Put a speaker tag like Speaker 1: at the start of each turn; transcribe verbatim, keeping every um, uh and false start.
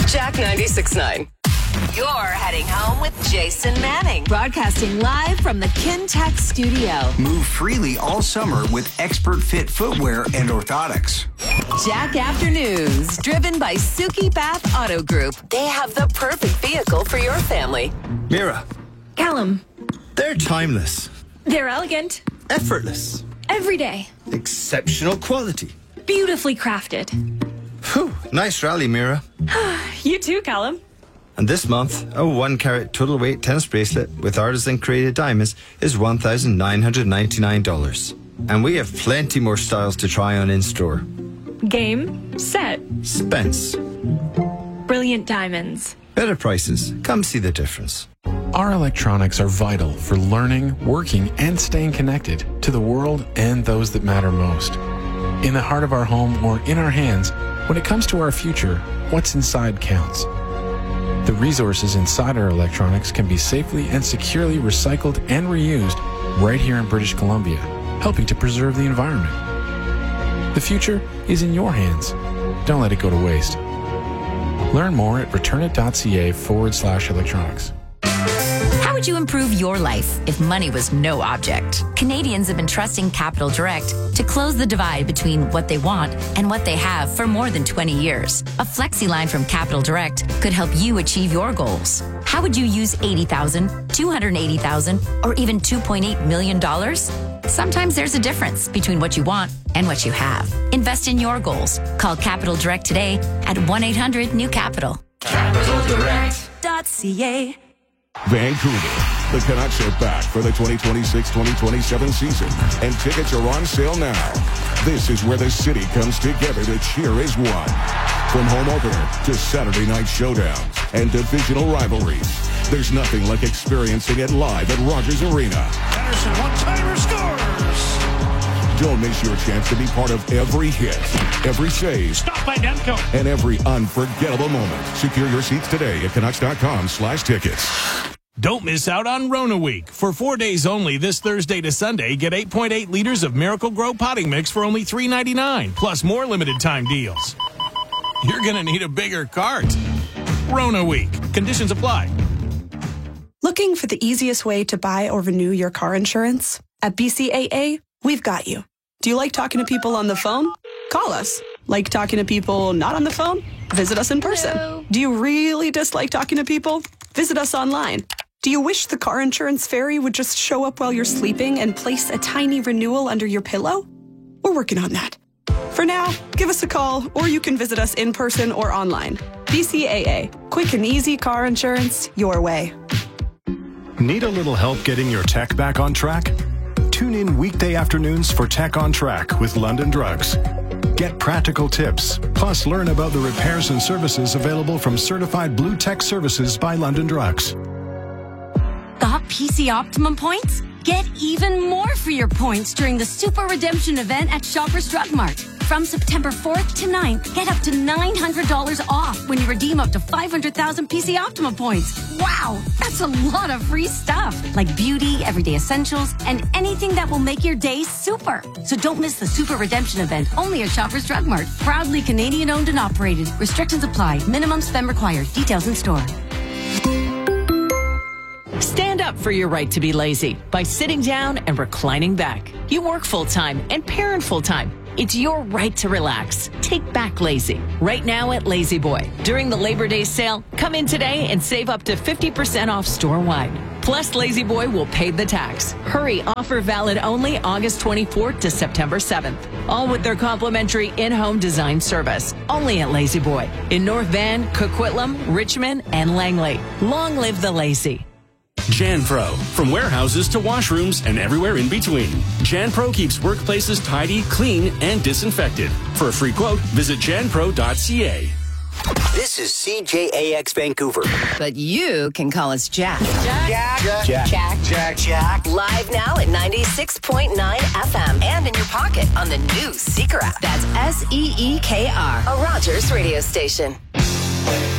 Speaker 1: Jack ninety-six point nine. You're heading home with Jason Manning.
Speaker 2: Broadcasting live from the Kintech studio.
Speaker 3: Move freely all summer with expert fit footwear and orthotics.
Speaker 2: Jack Afternoons, driven by Suki Bath Auto Group. They have the perfect vehicle for your family.
Speaker 4: Mira.
Speaker 5: Callum.
Speaker 4: They're timeless.
Speaker 5: They're elegant.
Speaker 4: Effortless.
Speaker 5: Every day.
Speaker 4: Exceptional quality.
Speaker 5: Beautifully crafted.
Speaker 4: Whew, nice rally, Mira.
Speaker 5: You too, Callum.
Speaker 4: And this month, a one carat total weight tennis bracelet with artisan created diamonds is one thousand nine hundred ninety-nine dollars. And we have plenty more styles to try on in store.
Speaker 5: Game, set,
Speaker 4: Spence.
Speaker 5: brilliant diamonds.
Speaker 4: Better prices. Come see the difference.
Speaker 6: Our electronics are vital for learning, working, and staying connected to the world and those that matter most. In the heart of our home or in our hands, when it comes to our future, what's inside counts. The resources inside our electronics can be safely and securely recycled and reused right here in British Columbia, helping to preserve the environment. The future is in your hands. Don't let it go to waste. Learn more at returnit.ca forward slash electronics.
Speaker 7: How would you improve your life if money was no object? Canadians have been trusting Capital Direct to close the divide between what they want and what they have for more than twenty years. A flexi line from Capital Direct could help you achieve your goals. How would you use eighty thousand dollars, two hundred eighty thousand dollars, or even two point eight million dollars? Sometimes there's a difference between what you want and what you have. Invest in your goals. Call Capital Direct today at one eight hundred new capital.
Speaker 8: capital direct
Speaker 7: dot c a.
Speaker 9: Vancouver. The Canucks are back for the twenty twenty-six twenty twenty-seven season, and tickets are on sale now. This is where the city comes together to cheer as one. From home opener to Saturday night showdowns and divisional rivalries, there's nothing like experiencing it live at Rogers Arena.
Speaker 10: Henderson, one-timer scores!
Speaker 9: Don't miss your chance to be part of every hit, every save,
Speaker 10: Stop by Demko,
Speaker 9: and every unforgettable moment. Secure your seats today at Canucks.com slash tickets.
Speaker 11: Don't miss out on Rona Week. For four days only, this Thursday to Sunday, get eight point eight liters of Miracle Grow potting mix for only three ninety-nine, plus more limited time deals. You're going to need a bigger cart. Rona Week. Conditions apply.
Speaker 12: Looking for the easiest way to buy or renew your car insurance? At B C A A, we've got you. Do you like talking to people on the phone? Call us. Like talking to people not on the phone? Visit us in person.
Speaker 5: Hello.
Speaker 12: Do you really dislike talking to people? Visit us online. Do you wish the car insurance fairy would just show up while you're sleeping and place a tiny renewal under your pillow? We're working on that. For now, give us a call, or you can visit us in person or online. B C A A. Quick and easy car insurance your way.
Speaker 13: Need a little help getting your tech back on track? Tune in weekday afternoons for Tech on Track with London Drugs. Get practical tips, plus learn about the repairs and services available from certified Blue Tech Services by London Drugs.
Speaker 14: Got P C Optimum points? Get even more for your points during the Super Redemption event at Shoppers Drug Mart. From September fourth to ninth, get up to nine hundred dollars off when you redeem up to five hundred thousand P C Optimum points. Wow, that's a lot of free stuff, like beauty, everyday essentials, and anything that will make your day super. So don't miss the Super Redemption event, only at Shoppers Drug Mart. Proudly Canadian owned and operated. Restrictions apply. Minimum spend required. Details in store.
Speaker 2: Stand up for your right to be lazy by sitting down and reclining back. You work full-time and parent full-time. It's your right to relax. Take back lazy. Right now at Lazy Boy. During the Labor Day sale, come in today and save up to fifty percent off store-wide. Plus, Lazy Boy will pay the tax. Hurry, offer valid only August twenty-fourth to September seventh. All with their complimentary in-home design service. Only at Lazy Boy. In North Van, Coquitlam, Richmond, and Langley. Long live the lazy.
Speaker 15: JanPro. From warehouses to washrooms and everywhere in between. JanPro keeps workplaces tidy, clean, and disinfected. For a free quote, visit jan pro dot c a.
Speaker 3: This is C J A X Vancouver.
Speaker 2: But you can call us Jack.
Speaker 1: Jack.
Speaker 3: Jack.
Speaker 1: Jack.
Speaker 3: Jack.
Speaker 1: Jack.
Speaker 3: Jack.
Speaker 1: Live now at ninety-six point nine F M and in your pocket on the new Seeker app. That's S E E K R, a Rogers radio station.